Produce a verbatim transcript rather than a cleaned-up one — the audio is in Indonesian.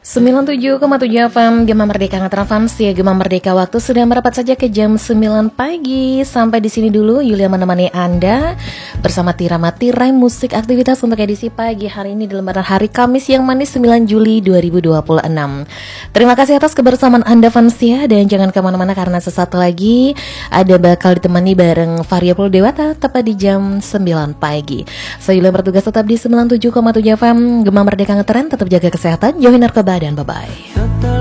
sembilan puluh tujuh koma tujuh F M Gema Merdeka Ngetron Fans ya, Gema Merdeka waktu sudah merapat saja ke jam sembilan pagi. Sampai di sini dulu Yulia menemani Anda bersama Tirama Tirai Musik Aktivitas untuk edisi pagi hari ini di lembaran hari Kamis yang manis sembilan Juli dua ribu dua puluh enam. Terima kasih atas kebersamaan Anda fans ya, dan jangan kemana-mana karena sesaat lagi ada bakal ditemani bareng Variabel Dewata tepat di jam sembilan pagi. Saya Yulia bertugas tetap di sembilan puluh tujuh koma tujuh F M Gema Merdeka Ngetren, tetap jaga kesehatan, jauhi narkoba dan bye-bye.